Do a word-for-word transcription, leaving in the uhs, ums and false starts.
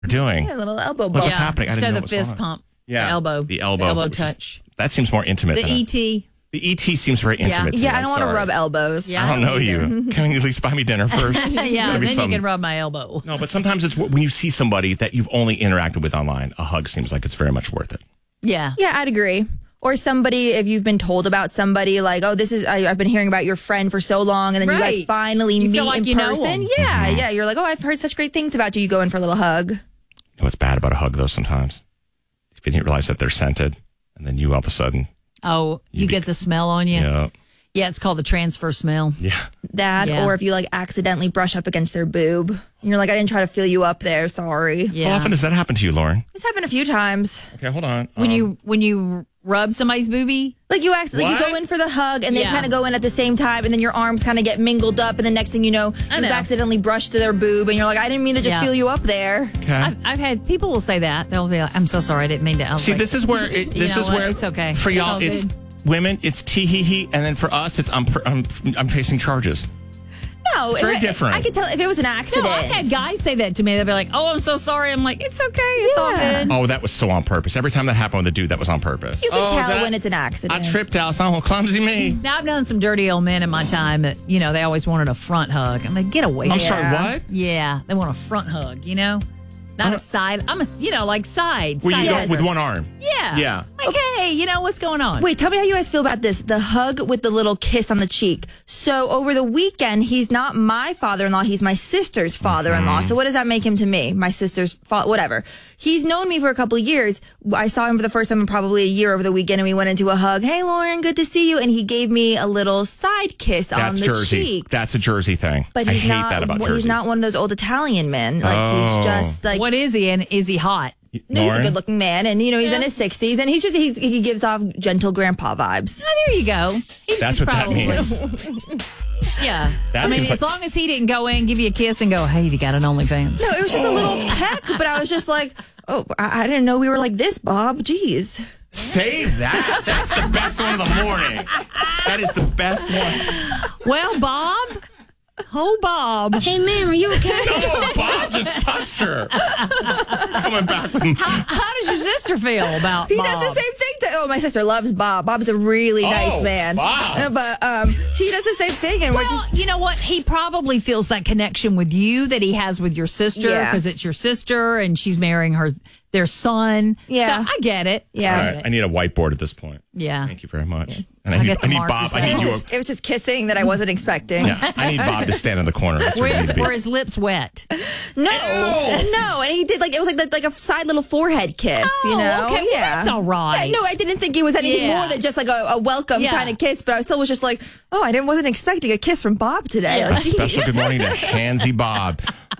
doing. Yeah, a little elbow Look bump. what's Yeah, happening. I Instead didn't know of what the was fist going on. pump. Yeah, The elbow. the elbow, The elbow which is- touch. that seems more intimate. The than E a- T. The E T seems very intimate. to me. Yeah, I I'm don't want to sorry. rub elbows. Yeah. I don't know either. you. Can you at least buy me dinner first? Yeah, Gotta be then some- you can rub my elbow. No, but sometimes it's when you see somebody that you've only interacted with online. A hug seems like it's very much worth it. Yeah. Yeah, I'd agree. Or somebody, if you've been told about somebody, like, oh, this is, I, I've been hearing about your friend for so long, and then you Right. guys finally You meet feel like in you know person. them. Yeah, Mm-hmm. yeah. You're like, oh, I've heard such great things about you. You go in for a little hug. You know what's bad about a hug, though, sometimes? If you didn't realize that they're scented, and then you all of a sudden, Oh, you, You be- get the smell on you? yeah, Yeah, it's called the transfer smell. yeah. That, Yeah. or if you like accidentally brush up against their boob. And you're like, I didn't try to feel you up there. Sorry. Yeah. How often does that happen to you, Lauren? It's happened a few times. Okay, hold on. when Um, you when you rub somebody's boobie? Like you act, like you What? go in for the hug, and they Yeah. kind of go in at the same time, and then your arms kind of get mingled up, and the next thing you know, I you've know. accidentally brushed to their boob, and you're like, I didn't mean to just Yeah. feel you up there. okay. I've, I've had people will say that. They'll be like, I'm so sorry, I didn't mean to. I was See, like, this is where it, You this know is what? where It's okay. for It's y'all. all It's good. women. It's tee hee hee, and then for us, it's I'm pr- I'm I'm facing charges. No, very if- different. I could tell if it was an No, accident. I've had guys say that to me. They'll be like, "Oh, I'm so sorry." I'm like, "It's okay. It's all Yeah. good." Oh, that was so on purpose. Every time that happened with a dude, that was on purpose. You can Oh, tell that- when it's an accident. I tripped out. Oh, clumsy me. Now I've known some dirty old men in my time that you know they always wanted a front hug. I'm like, "Get away!" I'm from sorry. Yeah. What? Yeah, they want a front hug. You know, not a side. I'm a you know like side. Where side you go Yes. with one arm? Yeah. Yeah. Like, hey, you know what's going on? Wait, tell me how you guys feel about this. The hug with the little kiss on the cheek. So over the weekend, he's not my father-in-law. He's my sister's father-in-law. Mm-hmm. So what does that make him to me? My sister's fa- whatever. He's known me for a couple of years. I saw him for the first time in probably a year over the weekend, and we went into a hug. Hey, Lauren, good to see you. And he gave me a little side kiss on That's the Jersey. cheek. That's a Jersey thing. But I he's hate not. that about well, Jersey. he's not one of those old Italian men. Like Oh. he's just like. What is he? And is he hot? No, he's a Lauren? good-looking man, and you know he's Yeah. in his sixties, and he's just he's, he gives off gentle grandpa vibes. Oh, there you go. He's That's just what that probably, means. Yeah. That I mean, seems as like- long as he didn't go in, give you a kiss, and go, "Hey, you got an OnlyFans." No, it was just a little peck, but I was just like, oh, I, I didn't know we were like this, Bob. Jeez. Save that. That's the best one of the morning. That is the best one. Well, Bob. Oh, Bob. Hey, ma'am, are you okay? Oh, Bob just touched her. Coming back with How does your sister feel about He Bob? does the same thing to. Oh, my sister loves Bob. Bob's a really nice Oh, man. Bob. Uh, But um, he does the same thing, and we're Well, just. you know what? He probably feels that connection with you that he has with your sister Yeah. because it's your sister and she's marrying her their son. Yeah. So I get it. Yeah. All right, I need a whiteball at this point. Yeah. Thank you very much. And I I'll need, get the I need markers Bob. I out. It need was, you. just, it was just kissing that I wasn't expecting. Yeah, I need Bob to stand in the corner. That's Were what it his, needs to be. were his lips wet? No, Ew. no, and he did like it was like like a side little forehead kiss. you Oh, know, okay, well, yeah, that's all right. Yeah, no, I didn't think it was anything Yeah. more than just like a, a welcome Yeah. kind of kiss, but I still was just like, oh, I didn't wasn't expecting a kiss from Bob today. Yeah. Like, A special geez. good morning to Hansy Bob.